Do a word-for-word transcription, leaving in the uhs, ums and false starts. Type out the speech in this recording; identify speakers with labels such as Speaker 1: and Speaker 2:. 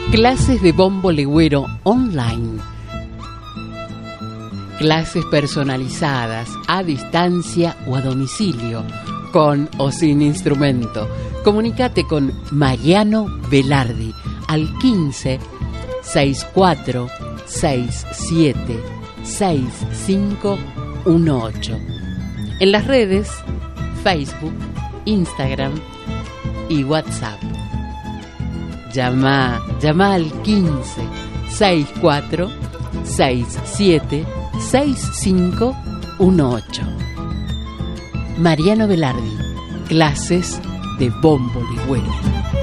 Speaker 1: Clases de bombo legüero online. Clases personalizadas, a distancia o a domicilio, con o sin instrumento. Comunícate con Mariano Velardi al quince, sesenta y cuatro, sesenta y siete, sesenta y cinco dieciocho. En las redes, Facebook, Instagram y WhatsApp. Llama, llama al quince, sesenta y cuatro, sesenta y siete, sesenta y cinco dieciocho. Mariano Velardi, clases de bombo legüero.